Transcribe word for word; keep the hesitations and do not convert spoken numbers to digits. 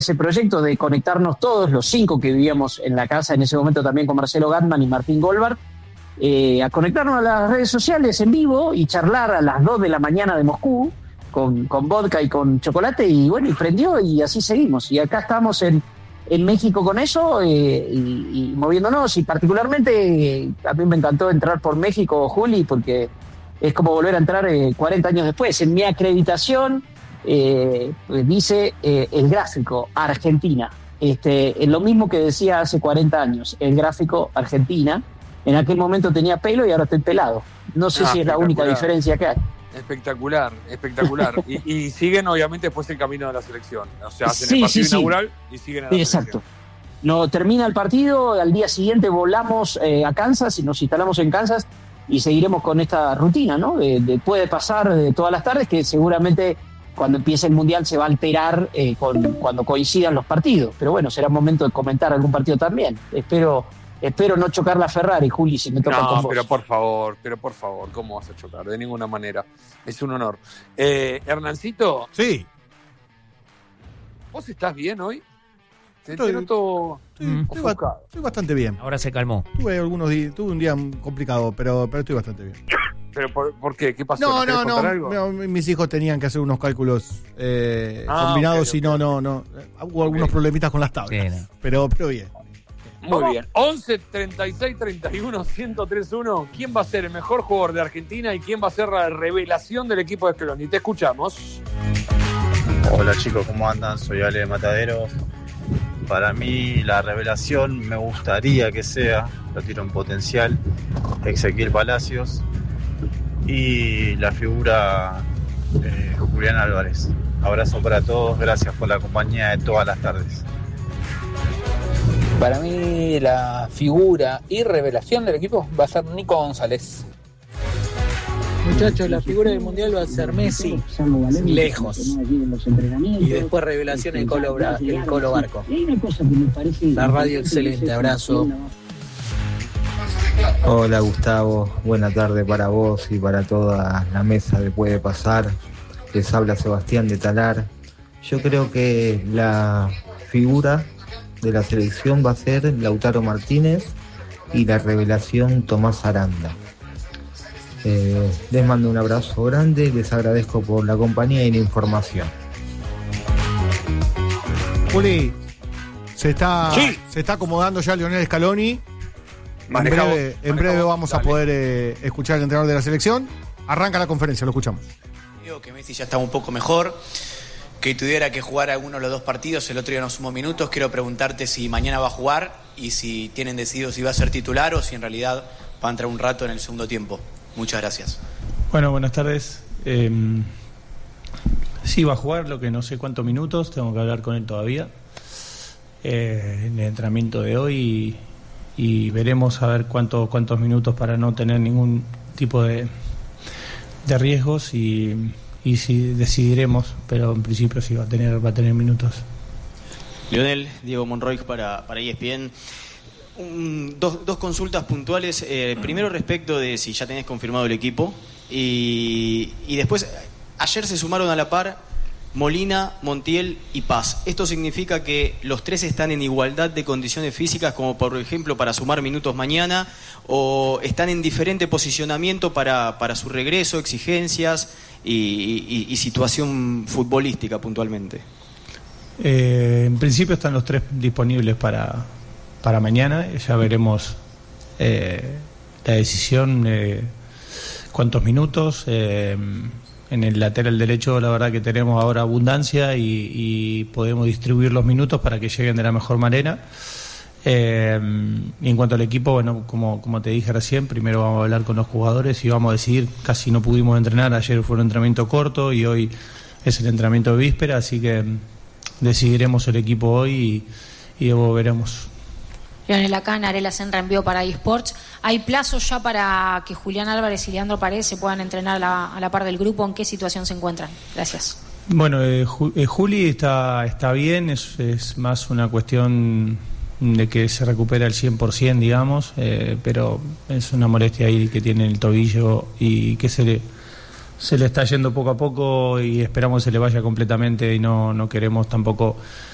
ese proyecto de conectarnos todos, los cinco que vivíamos en la casa en ese momento también con Marcelo Gatman y Martín Goldberg, eh, a conectarnos a las redes sociales en vivo y charlar a las dos de la mañana de Moscú con, con vodka y con chocolate, y bueno, y prendió, y así seguimos. Y acá estamos en, en México con eso, eh, y, y moviéndonos, y particularmente eh, a mí me encantó entrar por México, Juli, porque es como volver a entrar eh, cuarenta años después. En mi acreditación eh, dice eh, el gráfico Argentina, este, es lo mismo que decía hace cuarenta años, el gráfico Argentina. En aquel momento tenía pelo y ahora estoy pelado. No sé Ah, si es la única diferencia que hay. Espectacular, espectacular. y, y siguen obviamente después el camino de la selección. O sea, hacen Sí, el partido sí, sí. inaugural y siguen a la Exacto. selección. No, termina el partido, al día siguiente volamos eh, a Kansas y nos instalamos en Kansas y seguiremos con esta rutina, ¿no? De, de puede pasar de todas las tardes, que seguramente cuando empiece el Mundial se va a alterar eh, con, cuando coincidan los partidos. Pero bueno, será momento de comentar algún partido también. Espero... Espero no chocar la Ferrari, Juli, si me toca con No, vos. pero por favor, pero por favor, ¿cómo vas a chocar? De ninguna manera. Es un honor. Eh, Hernancito. Sí. ¿Vos estás bien hoy? Te, Estoy- te noto Estoy, estoy ba- ofuscado. estoy bastante bien. Ahora se calmó. Tuve algunos días, tuve un día complicado, pero, pero estoy bastante bien. ¿Pero por, por qué? ¿Qué pasó? No, ¿Nos querés no, no, contar algo? no, mis hijos tenían que hacer unos cálculos eh, Ah, combinados ok, y no, ok. no, no. Hubo algunos Ok. problemitas con las tablas. Sí, no. Pero, pero bien. Muy bien. once, treinta y seis, treinta y uno, ciento tres uno. ¿Quién va a ser el mejor jugador de Argentina y quién va a ser la revelación del equipo de Scaloni? Te escuchamos. Hola chicos, ¿cómo andan? Soy Ale de Mataderos. Para mí la revelación me gustaría que sea, lo tiro en potencial, Ezequiel Palacios, y la figura eh, Julián Álvarez. Abrazo para todos, gracias por la compañía de todas las tardes. Para mí la figura y revelación del equipo va a ser Nico González. Muchachos, la figura del Mundial va a ser Messi, lejos. Y después revelación el Colo, Bra- el Colo Barco. La radio excelente, abrazo. Hola Gustavo, buena tarde para vos y para toda la mesa de Puede Pasar. Les habla Sebastián de Talar. Yo creo que la figura de la selección va a ser Lautaro Martínez y la revelación Tomás Aranda. Eh, les mando un abrazo grande y les agradezco por la compañía y la información. Juli, se está, Sí. se está acomodando ya Lionel Scaloni. En Maneja breve, vos, en maneja breve vos, vamos a dale. poder eh, escuchar al entrenador de la selección. Arranca la conferencia, lo escuchamos. Creo que Messi ya estaba un poco mejor, que tuviera que jugar alguno de los dos partidos, el otro día no sumó minutos. Quiero preguntarte si mañana va a jugar y si tienen decidido si va a ser titular o si en realidad va a entrar un rato en el segundo tiempo. Muchas gracias. Bueno, buenas tardes. Eh, sí, va a jugar, lo que no sé cuántos minutos, tengo que hablar con él todavía. Eh, en el entrenamiento de hoy y, y veremos a ver cuántos cuántos minutos para no tener ningún tipo de, de riesgos y, y si decidiremos, pero en principio sí va a tener, va a tener minutos. Lionel, Diego Monroy para, para E S P N. Un- dos, dos consultas puntuales. Eh, primero respecto de si ya tenés confirmado el equipo. Y, y después, ayer se sumaron a la par Molina, Montiel y Paz. ¿Esto significa que los tres están en igualdad de condiciones físicas, como por ejemplo para sumar minutos mañana? ¿O están en diferente posicionamiento para, para su regreso, exigencias y, y- y situación futbolística puntualmente? Eh, en principio están los tres disponibles para, para mañana. Ya veremos eh, la decisión, eh, cuántos minutos. Eh, en el lateral derecho la verdad que tenemos ahora abundancia y, y podemos distribuir los minutos para que lleguen de la mejor manera. Eh, y en cuanto al equipo, bueno, como, como te dije recién, primero vamos a hablar con los jugadores y vamos a decidir. Casi no pudimos entrenar, ayer fue un entrenamiento corto y hoy es el entrenamiento de víspera, así que decidiremos el equipo hoy y, y luego veremos. Lionel, acá Narela Senra envió para eSports. ¿Hay plazos ya para que Julián Álvarez y Leandro Paredes se puedan entrenar a la, a la par del grupo? ¿En qué situación se encuentran? Gracias. Bueno, eh, Ju- eh, Juli está, está bien, es, es más una cuestión de que se recupera el cien por ciento, digamos, eh, pero es una molestia ahí que tiene el tobillo y que se le, se le está yendo poco a poco y esperamos que se le vaya completamente y no, no queremos tampoco